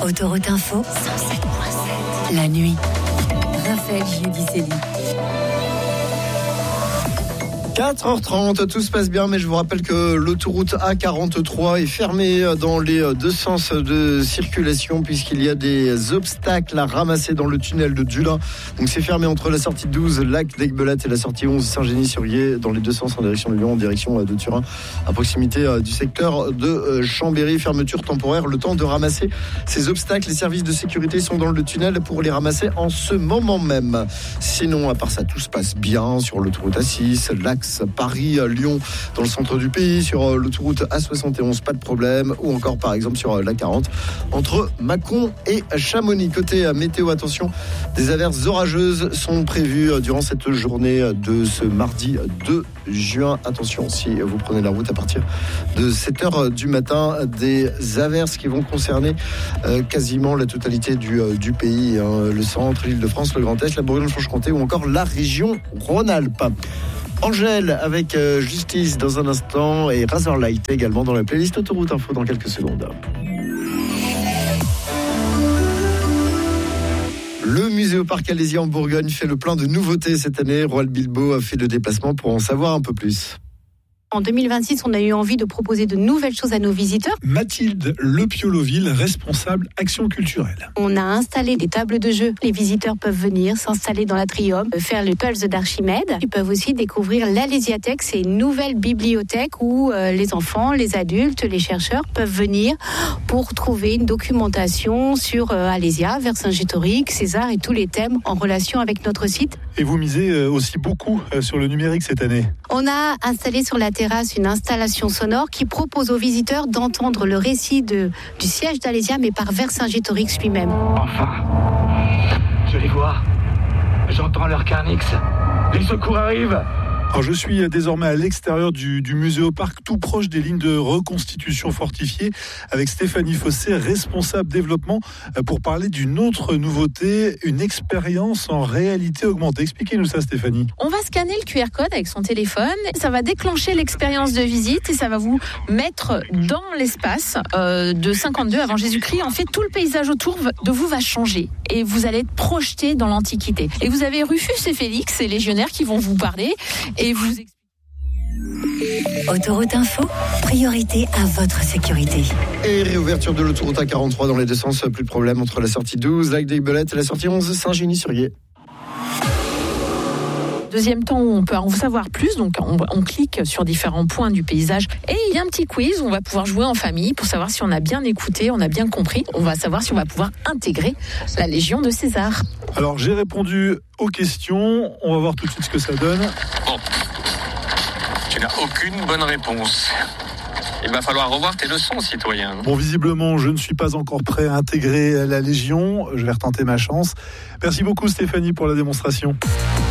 Autoroute Info, 107.7. La nuit. Raphaël Giudicelli. 4h30, tout se passe bien, mais je vous rappelle que l'autoroute A43 est fermée dans les deux sens de circulation puisqu'il y a des obstacles à ramasser dans le tunnel de Dulin. Donc c'est fermé entre la sortie 12, lac d'Aiguebelette, et la sortie 11, Saint-Génie-sur-Guiers, dans les deux sens en direction de Lyon, en direction de Turin, à proximité du secteur de Chambéry. Fermeture temporaire, le temps de ramasser ces obstacles. Les services de sécurité sont dans le tunnel pour les ramasser en ce moment même. Sinon, à part ça, tout se passe bien sur l'autoroute A6, l'axe Paris-Lyon dans le centre du pays, sur l'autoroute A71, pas de problème, ou encore par exemple sur l'A40 entre Mâcon et Chamonix. Côté météo, attention, des averses orageuses sont prévues durant cette journée de ce mardi 2 juin. Attention, si vous prenez la route à partir de 7h du matin, des averses qui vont concerner quasiment la totalité du pays, le centre, l'Île-de-France, le Grand Est, la Bourgogne-Franche-Comté ou encore la région Rhône-Alpes. Angèle avec Justice dans un instant et Razorlight également dans la playlist Autoroute Info dans quelques secondes. Le Muséoparc Alésia en Bourgogne fait le plein de nouveautés cette année. Roald Bilbo a fait le déplacement pour en savoir un peu plus. En 2026, on a eu envie de proposer de nouvelles choses à nos visiteurs. Mathilde Lepioloville, responsable action culturelle. On a installé des tables de jeu. Les visiteurs peuvent venir s'installer dans l'atrium, faire le pulse d'Archimède. Ils peuvent aussi découvrir l'Alésiathèque. C'est une nouvelle bibliothèque où les enfants, les adultes, les chercheurs peuvent venir pour trouver une documentation sur Alésia, Vercingétorix, César et tous les thèmes en relation avec notre site. Et vous misez aussi beaucoup sur le numérique cette année. On a installé sur la terrasse une installation sonore qui propose aux visiteurs d'entendre le récit du siège d'Alésia, mais par Vercingétorix lui-même. Enfin, je les vois. J'entends leur carnix. Les secours arrivent. Alors je suis désormais à l'extérieur du Muséoparc, tout proche des lignes de reconstitution fortifiées, avec Stéphanie Fossé, responsable développement, pour parler d'une autre nouveauté, une expérience en réalité augmentée. Expliquez-nous ça, Stéphanie. On va scanner le QR code avec son téléphone, ça va déclencher l'expérience de visite et ça va vous mettre dans l'espace de 52 avant Jésus-Christ. En fait, tout le paysage autour de vous va changer et vous allez être projeté dans l'Antiquité. Et vous avez Rufus et Félix, ces légionnaires qui vont vous parler et vous expliquer. Autoroute Info, priorité à votre sécurité. Et réouverture de l'autoroute A43 dans les deux sens, plus de problème entre la sortie 12, lac d'Aiguebelette, et la sortie 11, Saint-Génie-sur-Guiers. Deuxième temps où on peut en savoir plus, donc on clique sur différents points du paysage et il y a un petit quiz où on va pouvoir jouer en famille pour savoir si on a bien écouté, on a bien compris. On va savoir si on va pouvoir intégrer la Légion de César. Alors j'ai répondu aux questions, on va voir tout de suite ce que ça donne. Bon, tu n'as aucune bonne réponse. Il va falloir revoir tes leçons, citoyen. Bon, visiblement, je ne suis pas encore prêt à intégrer la Légion. Je vais retenter ma chance. Merci beaucoup, Stéphanie, pour la démonstration.